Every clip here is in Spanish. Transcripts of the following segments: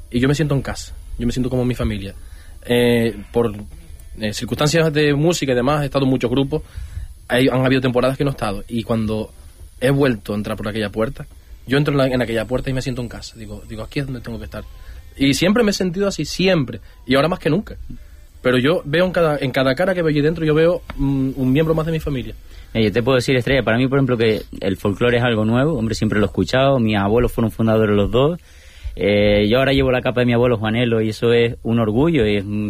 y yo me siento en casa, yo me siento como en mi familia. Por circunstancias de música y demás, he estado en muchos grupos, han habido temporadas que no he estado, y cuando he vuelto a entrar por aquella puerta, yo entro en aquella puerta y me siento en casa, digo, aquí es donde tengo que estar. Y siempre me he sentido así, siempre, y ahora más que nunca. Pero yo veo en cada cara que veo allí dentro, yo veo un miembro más de mi familia. Yo te puedo decir, Estrella, para mí, por ejemplo, que el folclore es algo nuevo, hombre, siempre lo he escuchado, mis abuelos fueron fundadores los dos, yo ahora llevo la capa de mi abuelo Juanelo y eso es un orgullo,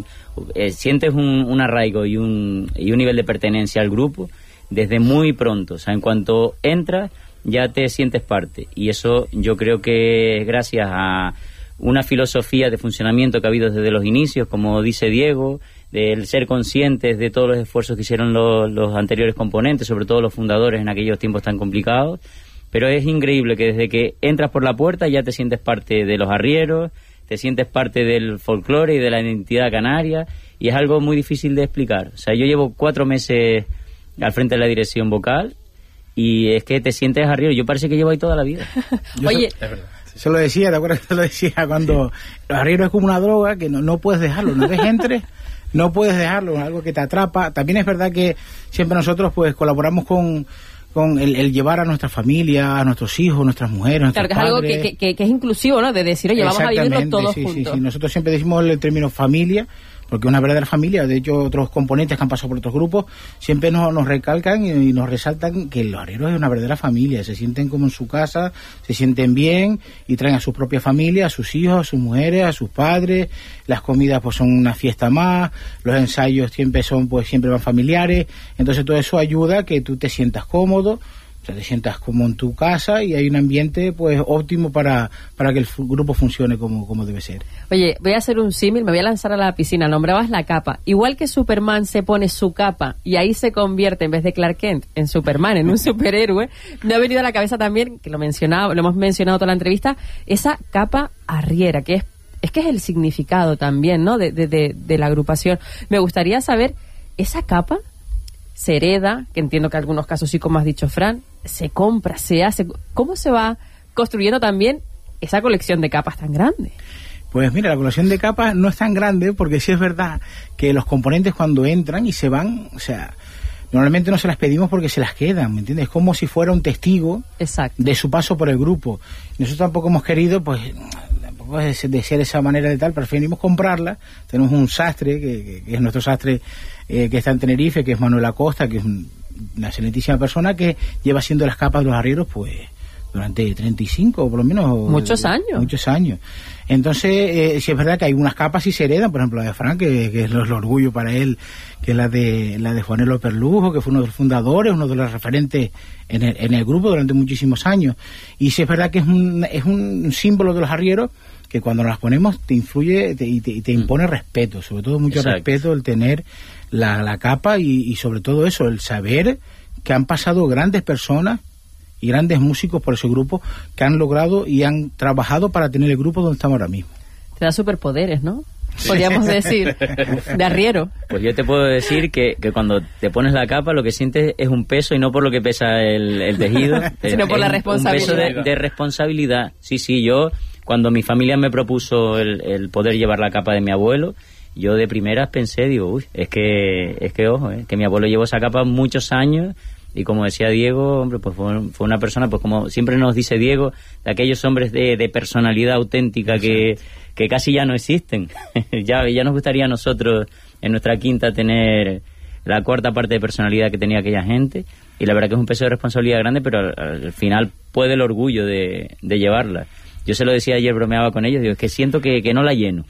sientes un arraigo y un nivel de pertenencia al grupo desde muy pronto, o sea, en cuanto entras ya te sientes parte, y eso yo creo que es gracias a una filosofía de funcionamiento que ha habido desde los inicios, como dice Diego, del ser conscientes de todos los esfuerzos que hicieron los anteriores componentes, sobre todo los fundadores en aquellos tiempos tan complicados. Pero es increíble que desde que entras por la puerta ya te sientes parte de los arrieros, te sientes parte del folclore y de la identidad canaria, y es algo muy difícil de explicar. O sea, yo llevo 4 meses al frente de la dirección vocal y es que te sientes arriero. Yo parece que llevo ahí toda la vida. Oye, Es verdad. se lo decía, ¿te acuerdas que te lo decía? Cuando los arrieros es como una droga que no puedes dejarlo, no ves entres, no puedes dejarlo, es algo que te atrapa. También es verdad que siempre nosotros pues colaboramos con el llevar a nuestra familia, a nuestros hijos, nuestras mujeres, nuestros claro, que es padres. algo que es inclusivo, ¿no? De decir, oye, vamos a vivirlo todos sí, juntos. Sí. Nosotros siempre decimos el término familia, porque es una verdadera familia. De hecho, otros componentes que han pasado por otros grupos siempre nos recalcan y nos resaltan que los arrieros es una verdadera familia. Se sienten como en su casa, se sienten bien y traen a su propia familia, a sus hijos, a sus mujeres, a sus padres. Las comidas pues son una fiesta más, los ensayos siempre van familiares. Entonces todo eso ayuda a que tú te sientas cómodo, te sientas como en tu casa, y hay un ambiente pues óptimo para que el grupo funcione como debe ser. Oye, voy a hacer un símil, me voy a lanzar a la piscina. Nombrabas la capa. Igual que Superman se pone su capa y ahí se convierte, en vez de Clark Kent, en Superman, en un superhéroe, me ha venido a la cabeza también, que lo hemos mencionado toda la entrevista, esa capa arriera, que es que es el significado también, ¿no? de la agrupación. Me gustaría saber, esa capa se hereda, que entiendo que en algunos casos sí, como has dicho, Fran, se compra, se hace. ¿Cómo se va construyendo también esa colección de capas tan grande? Pues mira, la colección de capas no es tan grande, porque sí es verdad que los componentes cuando entran y se van, o sea, normalmente no se las pedimos porque se las quedan, ¿me entiendes? Es como si fuera un testigo de su paso por el grupo. Nosotros tampoco hemos querido, pues, tampoco de ser de esa manera de tal, preferimos comprarla. Tenemos un sastre, que es nuestro sastre, que está en Tenerife, que es Manuel Acosta, que es una excelentísima persona que lleva haciendo las capas de los arrieros pues durante 35 o por lo menos muchos años. Entonces sí es verdad que hay unas capas y se heredan, por ejemplo la de Frank, que es el orgullo para él, que es la de Juanelo Perlujo, que fue uno de los fundadores, uno de los referentes en el grupo durante muchísimos años. Y sí es verdad que es un símbolo de los arrieros que cuando nos las ponemos te influye y te impone respeto, sobre todo mucho respeto, el tener la capa y sobre todo eso, el saber que han pasado grandes personas y grandes músicos por ese grupo, que han logrado y han trabajado para tener el grupo donde estamos ahora mismo. Te da superpoderes, ¿no? Podríamos decir, de arriero. Pues yo te puedo decir que cuando te pones la capa lo que sientes es un peso, y no por lo que pesa el tejido, sino por la responsabilidad. Un peso de responsabilidad. Sí, yo, cuando mi familia me propuso el poder llevar la capa de mi abuelo, yo de primeras pensé, digo, uy, es que ojo, que mi abuelo llevó esa capa muchos años. Y como decía Diego, hombre, pues fue una persona, pues como siempre nos dice Diego, de aquellos hombres de personalidad auténtica que casi ya no existen. ya nos gustaría a nosotros en nuestra quinta tener la cuarta parte de personalidad que tenía aquella gente, y la verdad que es un peso de responsabilidad grande, pero al final puede el orgullo de llevarla. Yo se lo decía ayer, bromeaba con ellos, digo, es que siento que no la lleno.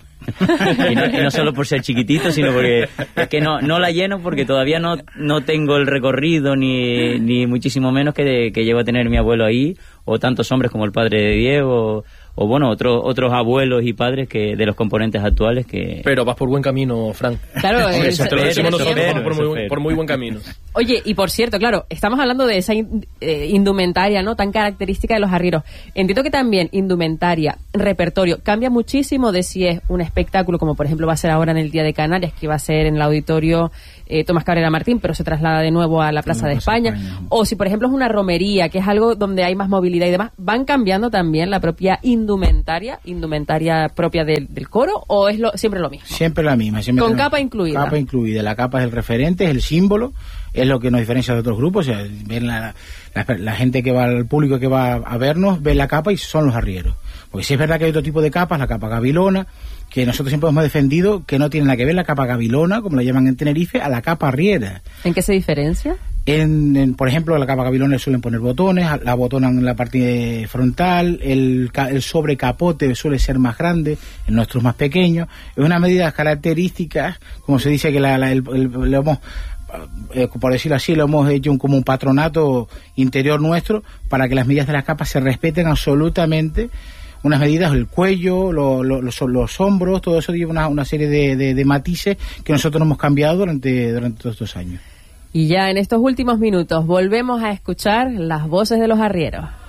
y no solo por ser chiquitito, sino porque es que no la lleno, porque todavía no tengo el recorrido ni muchísimo menos que llevo a tener mi abuelo ahí, o tantos hombres como el padre de Diego, o bueno, otros abuelos y padres que de los componentes actuales que... Pero vas por buen camino, Frank. Claro, te lo decimos nosotros, vamos por muy buen camino. Oye, y por cierto, claro, estamos hablando de esa indumentaria, ¿no?, tan característica de los arrieros. Entiendo que también indumentaria, repertorio, cambia muchísimo de si es un espectáculo, como por ejemplo va a ser ahora en el Día de Canarias, que va a ser en el auditorio Tomás Cabrera Martín, pero se traslada de nuevo a la Plaza de España, o si por ejemplo es una romería, que es algo donde hay más movilidad y demás. Van cambiando también la propia indumentaria indumentaria propia del coro, o es siempre lo mismo? Siempre la misma. Siempre con capa incluida. Capa incluida. La capa es el referente, es el símbolo, es lo que nos diferencia de otros grupos. O sea, ven la gente que va, al público que va a vernos, ve la capa y son los arrieros. Porque sí es verdad que hay otro tipo de capas, la capa gavilona, que nosotros siempre hemos defendido que no tiene nada que ver la capa gavilona, como la llaman en Tenerife, a la capa arriera. ¿En qué se diferencia? Por ejemplo, la capa gavilona le suelen poner botones, la botonan en la parte frontal, el sobrecapote suele ser más grande, el nuestro es más pequeño. Es una medida característica, como se dice que lo hemos, por decirlo así, lo hemos hecho como un patronato interior nuestro para que las medidas de las capas se respeten absolutamente. Unas medidas, el cuello, los hombros, todo eso lleva una serie de matices que nosotros no hemos cambiado durante todos estos años. Y ya en estos últimos minutos volvemos a escuchar las voces de los arrieros.